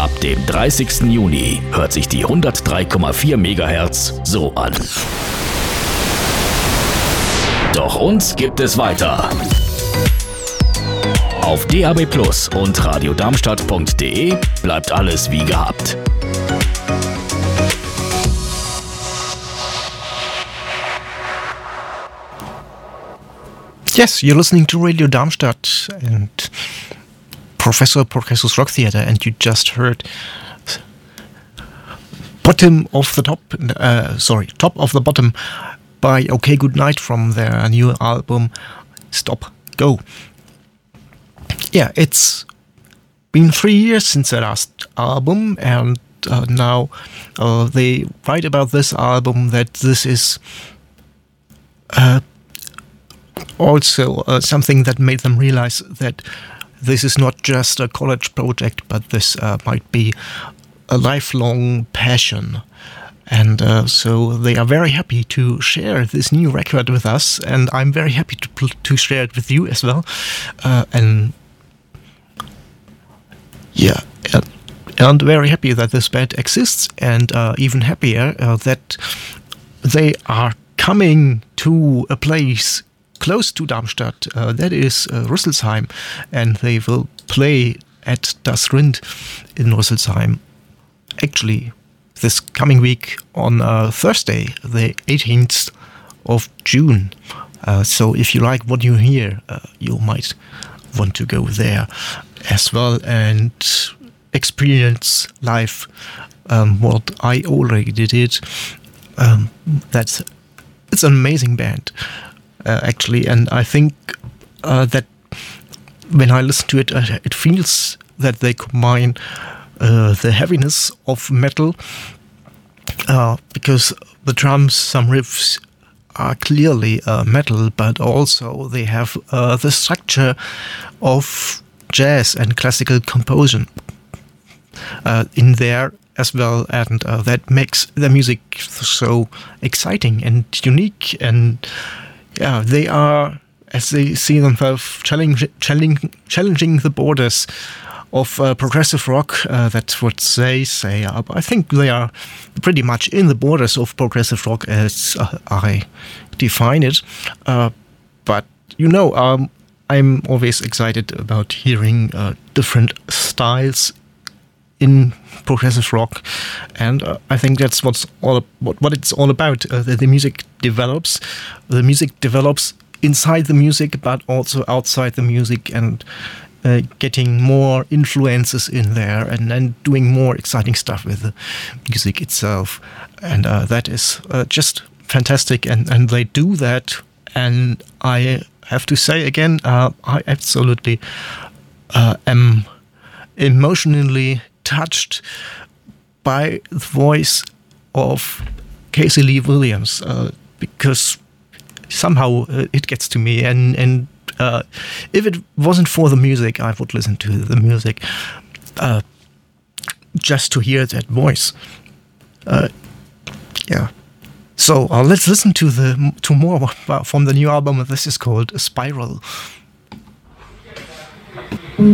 Ab dem 30. Juni hört sich die 103,4 MHz so an. Doch uns gibt es weiter. Auf DAB+ und radiodarmstadt.de bleibt alles wie gehabt. Yes, you're listening to Radio Darmstadt and Progressive Rock Theater, and you just heard Top of the Bottom by OK Goodnight from their new album Stop Go. Yeah, it's been 3 years since their last album, and now they write about this album that this is also something that made them realize that this is not just a college project, but this might be a lifelong passion. And so they are very happy to share this new record with us, and I'm very happy to share it with you as well. And very happy that this band exists, and even happier that they are coming to a place close to Darmstadt, that is Rüsselsheim, and they will play at Das Rind in Rüsselsheim. Actually, this coming week on Thursday, the 18th of June. So if you like what you hear, you might want to go there as well and experience live what I already did. It's an amazing band. Actually, and I think that when I listen to it, it feels that they combine the heaviness of metal, because the drums, some riffs are clearly metal, but also they have the structure of jazz and classical composition in there as well, and that makes the music so exciting and unique. And yeah, they are, as they see themselves, challenging the borders of progressive rock. That's what they say. I think they are pretty much in the borders of progressive rock as I define it. But I'm always excited about hearing different styles in progressive rock, and I think that's what it's all about. The music develops. The music develops inside the music, but also outside the music, and getting more influences in there, and then doing more exciting stuff with the music itself. And that is just fantastic, and they do that. And I have to say again, I absolutely am emotionally touched by the voice of Casey Lee Williams, because somehow it gets to me, and if it wasn't for the music, I would listen to the music just to hear that voice. So let's listen to more from the new album. This is called Spiral.